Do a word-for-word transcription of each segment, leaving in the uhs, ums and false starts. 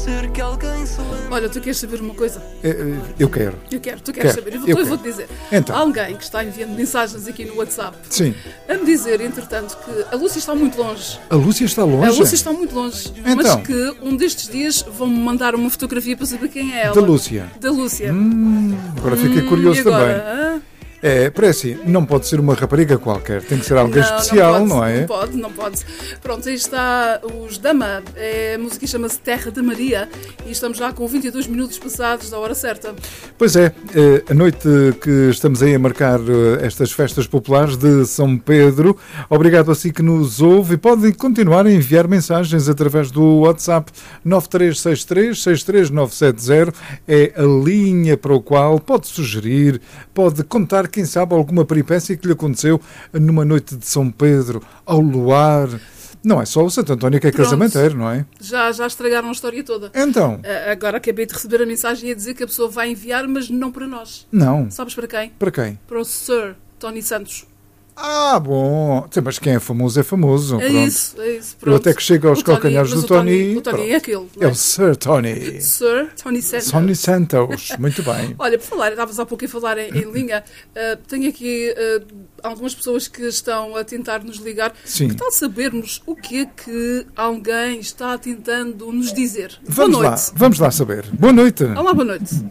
ser que alguém se lembre. Olha, tu queres saber uma coisa? Eu quero. Eu quero, tu queres Quero. saber. Eu, Eu vou- eu vou-te quero. dizer. Então. Há alguém que está enviando mensagens aqui no WhatsApp Sim. a me dizer, entretanto, que a Lúcia está muito longe. A Lúcia está longe? A Lúcia está muito longe. Então. Mas que um destes dias vão-me mandar uma fotografia para saber quem é ela. Da Lúcia. Da Lúcia. Hum, agora fiquei curioso e agora, também. hã? É, parece, não pode ser uma rapariga qualquer, tem que ser alguém Não, especial, não, não, pode, é? Não pode, não pode. Pronto, aí está os Dama. É, a música chama-se Terra de Maria e estamos já com vinte e dois minutos passados da hora certa. Pois é, eh, a noite que estamos aí a marcar eh, estas festas populares de São Pedro. Obrigado a si que nos ouve e podem continuar a enviar mensagens através do WhatsApp nove três seis três, seis três nove sete zero. É a linha para o qual pode sugerir, pode contar, quem sabe, alguma peripécia que lhe aconteceu numa noite de São Pedro, ao luar. Não é só o Santo António que é Pronto. casamenteiro, não é? Já, já estragaram a história toda. Então, Ah, agora acabei de receber a mensagem a dizer que a pessoa vai enviar, mas não para nós. não. Sabes para quem? Para quem? Para o Sir Tony Santos. Ah, bom. Sim, mas quem é famoso é famoso. É pronto. isso, é isso. Eu Pronto. até que chego aos O Tony- calcanhares mas do o Tony. Tony, O Tony pronto. é aquele, não É é? o Sir Tony. Sir Tony Santos. Tony Santos. Muito bem. Olha, por falar, estavas há pouco a falar em, em linha, ah, tenho aqui ah, algumas pessoas que estão a tentar nos ligar. Sim. Que tal sabermos o que é que alguém está tentando nos dizer? Vamos boa lá, noite. vamos lá saber. Boa noite. Olá, boa noite.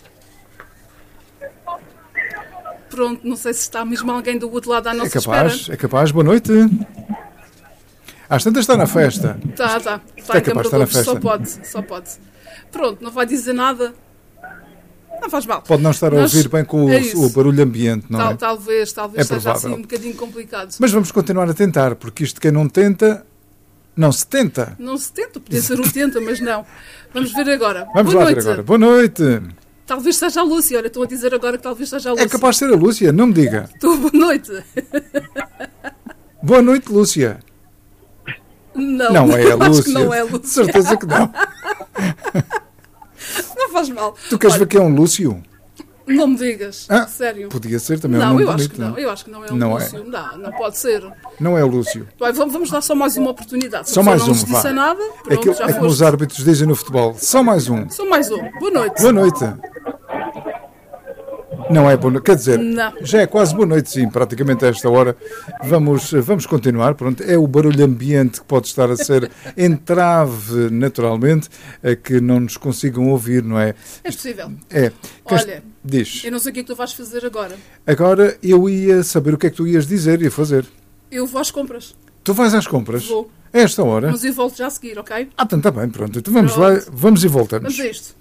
Pronto, não sei se está mesmo alguém do outro lado à É nossa capaz, espera. é capaz. Boa noite. Às tantas está na festa. Está, está. Está É em capaz Câmara de de estar na Lobos, só festa. pode, só pode. Pronto, não vai dizer nada. Não faz mal. Pode não estar a Nós- ouvir bem com o, é isso. o barulho ambiente, não Tal- é? Talvez, talvez É seja provável. assim um bocadinho complicado. Mas vamos continuar a tentar, porque isto quem não tenta, não se tenta. Não se tenta, podia ser o tenta, mas não. Vamos ver agora. Vamos Boa lá noite. ver agora. Boa noite. Talvez seja a Lúcia. Olha, estão a dizer agora que talvez seja a Lúcia. É capaz de ser a Lúcia, não me diga. Estou, boa noite. Boa noite, Lúcia. Não, Não é a acho Lúcia. que não é a De Lúcia. certeza que não. Não faz mal. Tu queres Olha, ver que é um Lúcio? não me digas. Ah, Sério. Podia ser também um Não, nome eu acho bonito. que não. Eu acho que não é um Não é. Lúcio. Não, não pode ser. Não é o Lúcio. Vai, vamos, vamos dar só mais uma oportunidade. Se Só a pessoa mais não nos um, disse vá. nada, É, pronto, que, já é como os foste. árbitros dizem no futebol. Só mais um. Só mais um. Boa noite. Boa noite. Não é boa noite. Quer dizer, Não. já é quase boa noite, sim, praticamente a esta hora. Vamos, vamos continuar. Pronto, é o barulho ambiente que pode estar a ser entrave, naturalmente, a que não nos consigam ouvir, não é? É possível. É. Queres- Olha, Diz. eu não sei o que é que tu vais fazer agora. Agora eu ia saber o que é que tu ias dizer e fazer. Eu vou às compras. Tu vais às compras? Vou. A esta hora? Mas eu volto já a seguir, ok? Ah, então está bem, pronto. Então vamos Pronto. lá, vamos e voltamos. Vamos a isto.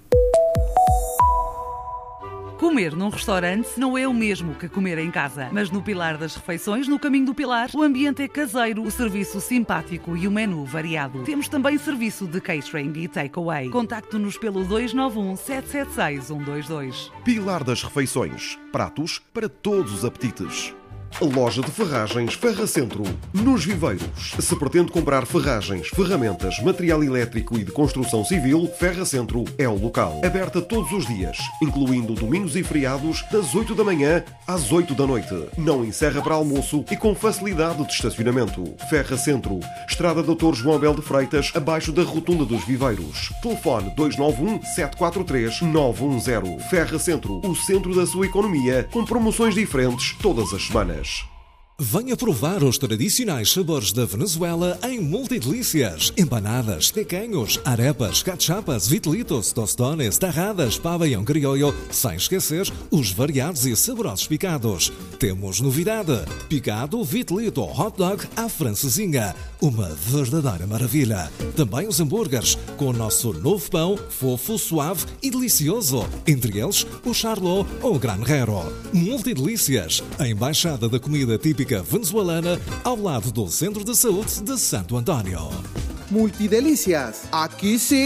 Comer num restaurante não é o mesmo que comer em casa. Mas no Pilar das Refeições, no Caminho do Pilar, o ambiente é caseiro, o serviço simpático e o menu variado. Temos também serviço de catering e takeaway. Contacte-nos pelo dois nove um, sete sete seis, um dois dois. Pilar das Refeições. Pratos para todos os apetites. Loja de Ferragens Ferra Centro, nos Viveiros. Se pretende comprar ferragens, ferramentas, material elétrico e de construção civil, Ferra Centro é o local. Aberta todos os dias, incluindo domingos e feriados, das oito da manhã às oito da noite. Não encerra para almoço e com facilidade de estacionamento. Ferra Centro, Estrada doutor João Abel de Freitas, abaixo da Rotunda dos Viveiros. Telefone dois nove um, sete quatro três, nove um zero. Ferra Centro, o centro da sua economia, com promoções diferentes todas as semanas. Venha provar os tradicionais sabores da Venezuela em Multidelícias. Empanadas, tequeños, arepas, cachapas, vitelitos, tostones, tarradas, pabellão criollo, sem esquecer os variados e saborosos picados. Temos novidade: picado, vitelito, hot dog à francesinha. Uma verdadeira maravilha. Também os hambúrgueres, com o nosso novo pão, fofo, suave e delicioso. Entre eles, o charlot ou o granjero. Multidelícias, a embaixada da comida típica venezuelana, ao lado do Centro de Saúde de Santo António. Multidelicias, aquí sí